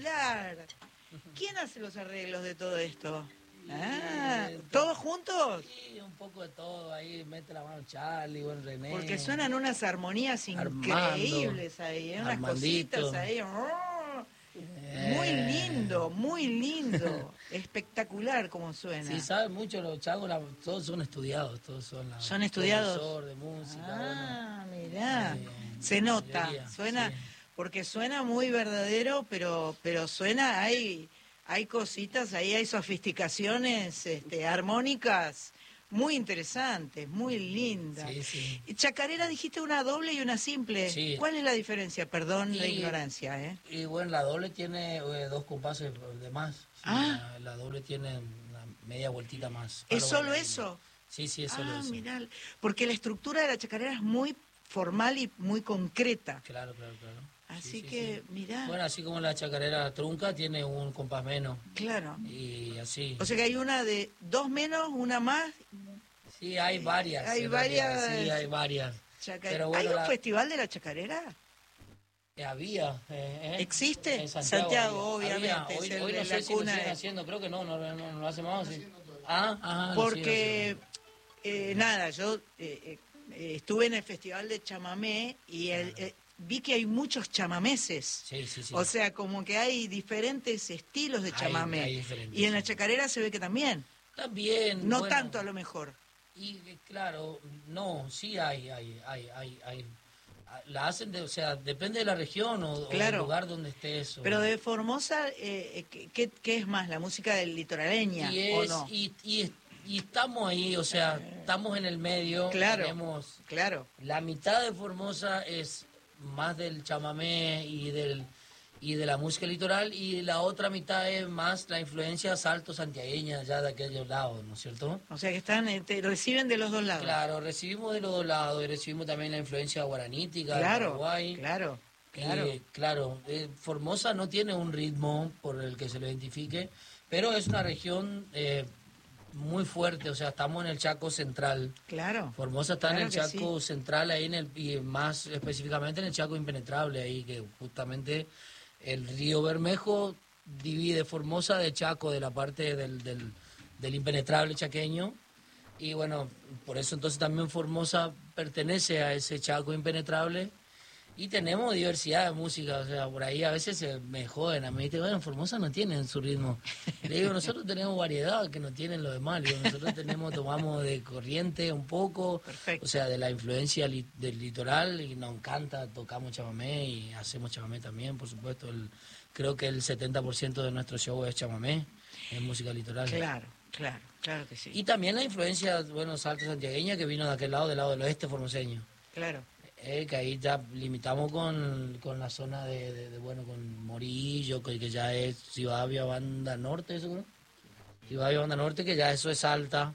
espectacular. ¿Quién hace los arreglos de todo esto? ¿Todos juntos? Sí, un poco de todo, ahí mete la mano Charlie, buen René. Porque suenan unas armonías increíbles ahí, unas Armandito. cositas ahí. Muy lindo, espectacular como suena. Sí, saben mucho los chagos, todos son estudiados, ¿Son estudiados? profesor de música. Mirá, se nota, suena, sí. Porque suena muy verdadero, pero suena, hay cositas, ahí hay sofisticaciones armónicas muy interesantes, muy lindas. Sí. Chacarera dijiste una doble y una simple. Sí. ¿Cuál es la diferencia? Perdón la ignorancia. Y bueno, la doble tiene 2 compases de más. Sí, la doble tiene una media vueltita más. ¿Es solo eso? Sí, es solo eso. Mirá, porque la estructura de la chacarera es muy formal y muy concreta. Claro. Así que, mirá. Bueno, así como la chacarera trunca tiene un compás menos. Claro. Y así. O sea que hay una de 2 menos, una más. Sí, hay varias. Hay varias. Sí, hay varias. Pero bueno, ¿hay un festival de la chacarera? Había. ¿Existe? En Santiago, obviamente. Hoy no sé si lo siguen haciendo, creo que no lo hace más. Sí. Porque, nada, yo estuve en el festival de chamamé y vi que hay muchos chamameses. Sí. O sea, como que hay diferentes estilos de chamamé. Hay y en la chacarera se ve que también. También. No tanto a lo mejor. Y claro, no, sí hay. La hacen, o sea, depende de la región o del lugar donde estés. Pero de Formosa, ¿qué es más? ¿La música del litoraleña o no? Y estamos ahí, o sea, estamos en el medio. Tenemos, la mitad de Formosa es más del chamamé y de la música litoral, y la otra mitad es más la influencia salto santiagueña ya de aquellos lados, ¿no es cierto? O sea que reciben de los dos lados. Claro, recibimos de los dos lados y recibimos también la influencia guaranítica de Uruguay. Claro. Formosa no tiene un ritmo por el que se lo identifique, pero es una región muy fuerte, o sea, estamos en el Chaco central. Claro. Formosa está en el Chaco central, ahí y más específicamente en el Chaco impenetrable, ahí que justamente el río Bermejo divide Formosa de Chaco, de la parte del impenetrable chaqueño, y bueno, por eso entonces también Formosa pertenece a ese Chaco impenetrable. Y tenemos diversidad de música, o sea, por ahí a veces me joden, a mí dicen, bueno, Formosa no tienen su ritmo. Le digo, nosotros tenemos variedad que no tienen los demás, le digo, nosotros tomamos de corriente un poco, o sea, de la influencia del litoral, y nos encanta, tocamos chamamé y hacemos chamamé también, por supuesto. Creo que el 70% de nuestro show es chamamé, es música litoral. Claro que sí. Y también la influencia, bueno, salto santiagueña que vino de aquel lado, del lado del oeste formoseño. Claro. Que ahí ya limitamos con la zona bueno, con Morillo, que ya es Rivadavia, Banda Norte, ¿eso no? Rivadavia, Banda Norte, que ya eso es Salta.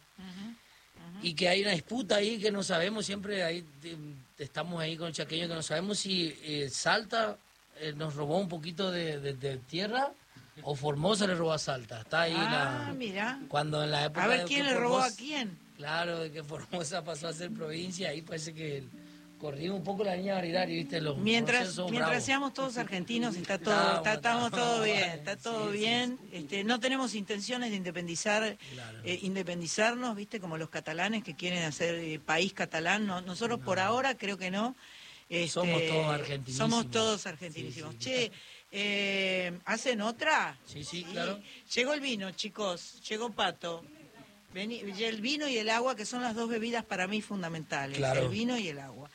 Y que hay una disputa ahí que no sabemos, siempre ahí estamos ahí con el chaqueño, que no sabemos si Salta nos robó un poquito de tierra o Formosa le robó a Salta. Está ahí mira. Cuando en la época a ver quién le robó a quién. Claro, de que Formosa pasó a ser provincia, ahí parece que corrimos un poco la línea Barilari, ¿viste? Mientras seamos todos argentinos, estamos todo bien, está todo bien. No tenemos intenciones de independizarnos, ¿viste? Como los catalanes que quieren hacer país catalán. Nosotros por ahora creo que no. Somos todos argentinísimos. Somos todos argentinísimos. Sí. ¿Hacen otra? Sí, claro. Llegó el vino, chicos, llegó Pato. El vino y el agua, que son las 2 bebidas para mí fundamentales. Claro. El vino y el agua.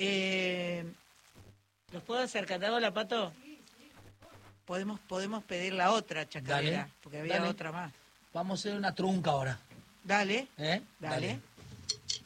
¿Los puedo hacer catagola, Pato? Podemos pedir la otra chacarera, porque había otra más. Vamos a hacer una trunca ahora. Dale. Dale.